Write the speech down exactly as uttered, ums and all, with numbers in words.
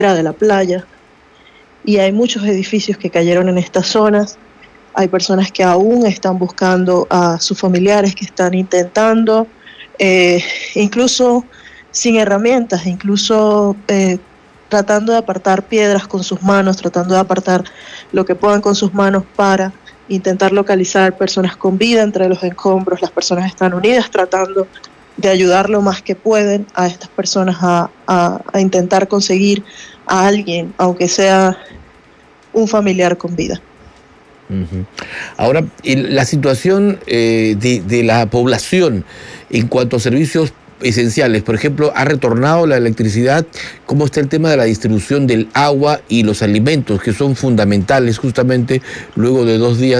de la playa, y hay muchos edificios que cayeron en estas zonas. Hay personas que aún están buscando a sus familiares, que están intentando, eh, incluso sin herramientas, incluso eh, tratando de apartar piedras con sus manos, tratando de apartar lo que puedan con sus manos para intentar localizar personas con vida entre los escombros. Las personas están unidas tratando de ayudar lo más que pueden a estas personas a, a, a intentar conseguir a alguien, aunque sea un familiar con vida. Uh-huh. Ahora, la situación eh, de, de la población en cuanto a servicios esenciales, por ejemplo, ¿ha retornado la electricidad? ¿Cómo está el tema de la distribución del agua y los alimentos, que son fundamentales justamente luego de dos días